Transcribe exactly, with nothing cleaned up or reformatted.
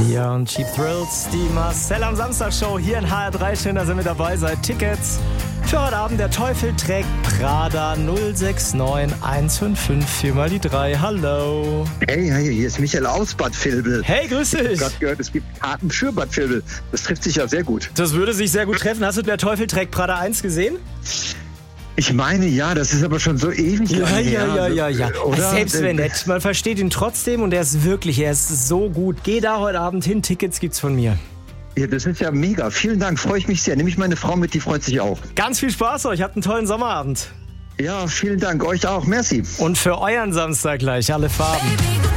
Sia und Cheap Thrills, die Marcel am Samstag-Show hier in H R drei. Schön, dass ihr mit dabei seid. Tickets für heute Abend. Der Teufel trägt Prada. Null sechs neun eins fünf fünf vier mal die drei. Hallo. Hey, hey, hier ist Michael aus Bad Vilbel. Hey, grüß dich. Ich habe gerade gehört, es gibt Karten für Bad Vilbel. Das trifft sich ja sehr gut. Das würde sich sehr gut treffen. Hast du Der Teufel trägt Prada eins gesehen? Ich meine, ja, das ist aber schon so ewig Ja, lang ja, her. ja, ja, ja. Oder? Selbst wenn nicht, man versteht ihn trotzdem und er ist wirklich, er ist so gut. Geh da heute Abend hin, Tickets gibt's von mir. Ja, das ist ja mega. Vielen Dank, freue ich mich sehr. Nehme ich meine Frau mit, die freut sich auch. Ganz viel Spaß euch, habt einen tollen Sommerabend. Ja, vielen Dank, euch auch. Merci. Und für euren Samstag gleich alle Farben.